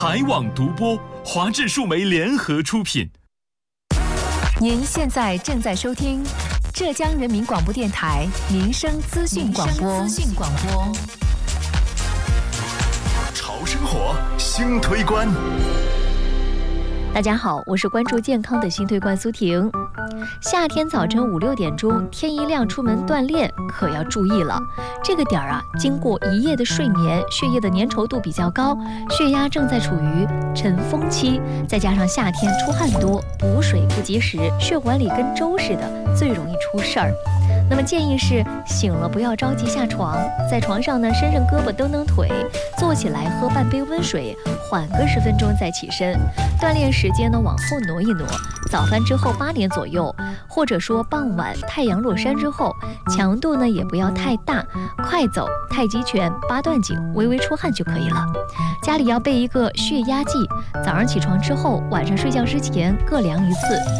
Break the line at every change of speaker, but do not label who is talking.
海网独播，华智数媒联合出品。
您现在正在收听浙江人民广播电台民生资讯广播。
潮生活新推关。
大家好，我是关注健康的新推关苏婷。夏天早晨5、6点钟，天一亮出门锻炼可要注意了。这个点儿啊，经过一夜的睡眠，血液的粘稠度比较高，血压正在处于尘封期，再加上夏天出汗多，补水不及时，血管里跟粥似的，最容易出事儿。那么建议是醒了不要着急下床，在床上呢伸伸胳膊蹬蹬腿，坐起来喝半杯温水，缓个10分钟再起身。锻炼时间呢往后挪一挪，早饭之后8点左右，或者说傍晚太阳落山之后，强度呢也不要太大，快走、太极拳、8段锦，微微出汗就可以了。家里要备一个血压计，早上起床之后、晚上睡觉之前各量一次，